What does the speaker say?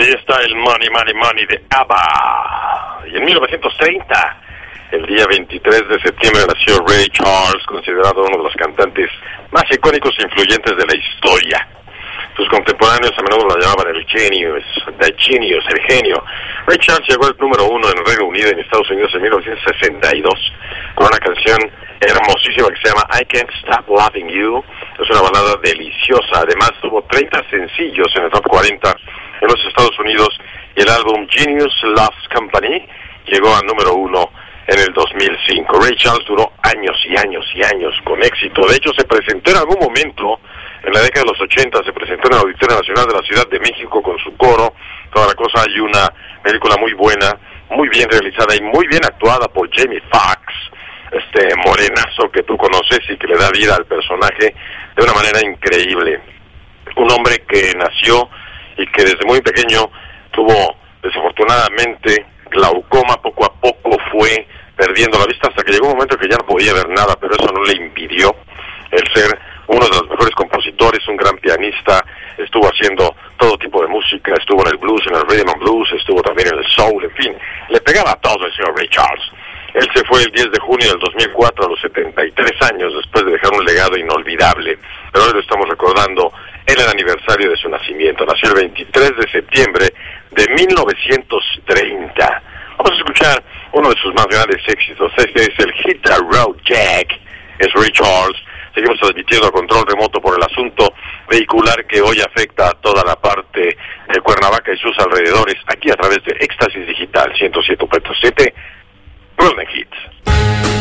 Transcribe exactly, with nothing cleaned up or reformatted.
Ahí está el Money, Money, Money de ABBA. Y en mil novecientos treinta, el día veintitrés de septiembre, nació Ray Charles, considerado uno de los cantantes más icónicos e influyentes de la historia. Sus contemporáneos a menudo lo llamaban el genius, the genius, el genio. Ray Charles llegó al número uno en el Reino Unido y en Estados Unidos en mil novecientos sesenta y dos, con una canción hermosísima que se llama I Can't Stop Loving You. Es una balada deliciosa. Además tuvo treinta sencillos en el top cuarenta en los Estados Unidos, y el álbum Genius Loves Company llegó al número uno en el dos mil cinco. Ray Charles duró años y años y años con éxito. De hecho, se presentó en algún momento, en la década de los ochenta, se presentó en el Auditorio Nacional de la Ciudad de México con su coro, toda la cosa. Hay una película muy buena, muy bien realizada y muy bien actuada por Jamie Foxx, este morenazo que tú conoces y que le da vida al personaje de una manera increíble. Un hombre que nació y que desde muy pequeño tuvo, desafortunadamente, glaucoma. Poco a poco fue perdiendo la vista hasta que llegó un momento que ya no podía ver nada, pero eso no le impidió el ser uno de los mejores compositores, un gran pianista. Estuvo haciendo todo tipo de música, estuvo en el blues, en el rhythm and blues, estuvo también en el soul, en fin, le pegaba a todo el señor Ray Charles. Él se fue el diez de junio del dos mil cuatro a los setenta y tres años, después de dejar un legado inolvidable, pero hoy lo estamos recordando en el aniversario de su nacimiento. Nació el veintitrés de septiembre de mil novecientos treinta. Vamos a escuchar uno de sus más grandes éxitos. Este es el Hit the Road Jack, es Ray Charles. Seguimos transmitiendo a control remoto por el asunto vehicular que hoy afecta a toda la parte de Cuernavaca y sus alrededores, aquí a través de Éxtasis Digital ciento siete punto siete, Golden Hits.